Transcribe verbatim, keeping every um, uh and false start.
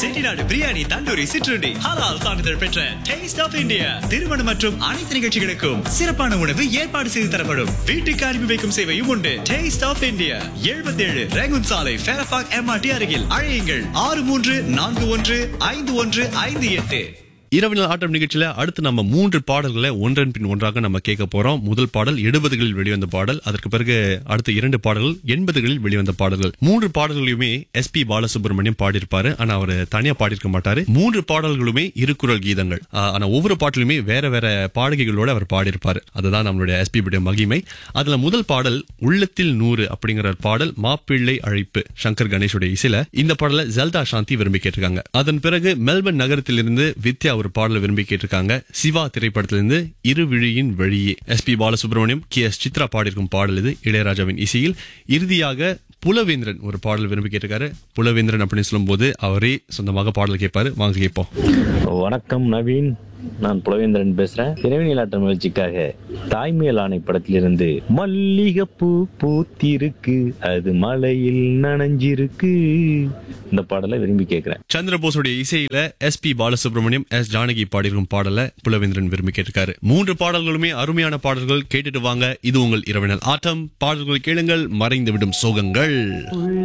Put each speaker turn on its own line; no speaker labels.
செட்டிநாடு பிரியாணி, தந்தூரி, சிற்றுண்டி, ஹலால் சான்றிதழ் பெற்ற டேஸ்ட் ஆஃப் இந்தியா. திருமணம் மற்றும் அனைத்து நிகழ்ச்சிகளுக்கும் சிறப்பான உணவு ஏற்பாடு செய்து தரப்படும். வீட்டுக்கு அனுப்பி வைக்கும் சேவையும் உண்டு. டேஸ்ட் ஆஃப் இந்தியா, எழுபத்தி ஏழு ரேகுன் சாலை, ஃபேரபாக் எம்ஆர்டி அருகில். அழையுங்கள் ஆறு மூன்று நான்கு ஒன்று ஐந்து ஒன்று ஐந்து எட்டு.
இரவு ஆட்டம் நிகழ்ச்சியில அடுத்து நம்ம மூன்று பாடல்களை ஒன்றன் பின் ஒன்றாக நம்ம கேட்க போறோம். முதல் பாடல் எழுபதுகளில் வெளிவந்த பாடல். அதற்கு பிறகு அடுத்த இரண்டு பாடல்கள் எண்பதுகளில் வெளிவந்த பாடல்கள். மூன்று பாடல்களையுமே எஸ் பி பாலசுப்ரமணியம் பாடியிருப்பாரு. ஆனா அவர் தனியா பாடியிருக்க மாட்டாரு. மூன்று பாடல்களுமே இருக்குறள் கீதங்கள். ஆனா ஒவ்வொரு பாட்டிலுமே வேற வேற பாடகைகளோட அவர் பாடியிருப்பாரு. அதுதான் நம்மளுடைய எஸ் பி மகிமை. அதுல முதல் பாடல் உள்ளத்தில் நூறு அப்படிங்கிற பாடல், மாப்பிள்ளை அழைப்பு, சங்கர் கணேஷுடைய இசையில. இந்த பாடல ஜல்தா சாந்தி விரும்பி கேட்டிருக்காங்க. அதன் பிறகு மெல்பர்ன் நகரத்திலிருந்து வித்யா ஒரு பாடல விரும்பி கேட்டிருக்காங்க. சிவா திரைப்படத்திலிருந்து இருவிழியின் வழியே. S B Balasubramaniam, K S Chitra பாடியிருக்கும் பாடல் இது, இளையராஜாவின் இசையில். இறுதியாக புலவேந்திரன் ஒரு பாடல் விரும்பி கேட்டிருக்காரு. புலவேந்திரன் அப்படின்னு சொல்லும் போது அவரே சொந்தமாக பாடல் கேட்பாரு. வாங்க கேட்போம்.
வணக்கம் நவீன், நான் புலவேந்திரன் பேசுறேன். இரவு நிலாட்டம் நிகழ்ச்சிக்காக தாய்மேல் ஆணை படத்திலிருந்து மல்லிகைப்பூ பூத்திருக்கு அது மலையில் நனைஞ்சிருக்கு, இந்த பாடலை விரும்பி கேட்கிறேன்.
சந்திரபோஸுடைய இசையில S B Balasubramaniam, S Janaki பாடியிருக்கும் பாடலை புலவேந்திரன் விரும்பி கேட்டிருக்காரு. மூன்று பாடல்களுமே அருமையான பாடல்கள். கேட்டுட்டு வாங்க. இது உங்கள் இரவினல் ஆட்டம். பாடல்கள் கேளுங்கள், மறைந்துவிடும் சோகங்கள்.